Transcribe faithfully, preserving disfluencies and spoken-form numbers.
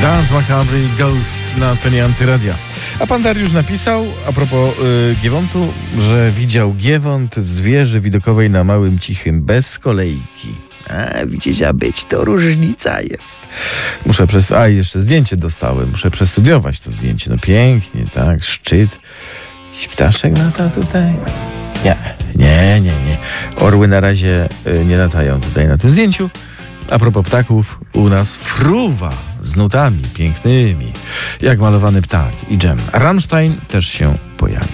Dance Macabre Ghost na antenie Antyradia. A pan Dariusz napisał a propos y, Giewontu, że widział Giewont z wieży widokowej na Małym Cichym bez kolejki. A widzicie, a być to różnica jest. Muszę przez... A, jeszcze zdjęcie dostałem. Muszę przestudiować to zdjęcie. No pięknie, tak, szczyt. Jakiś ptaszek lata tutaj? Nie, nie, nie, nie. Orły na razie y, nie latają tutaj na tym zdjęciu. A propos ptaków, u nas fruwa z nutami pięknymi, jak malowany ptak i dżem. Rammstein też się pojawi.